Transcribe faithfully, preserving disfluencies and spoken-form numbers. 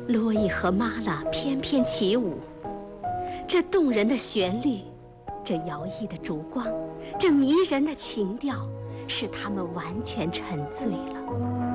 洛伊和玛拉翩翩起舞，这动人的旋律，这摇曳的烛光，这迷人的情调，使他们完全沉醉了。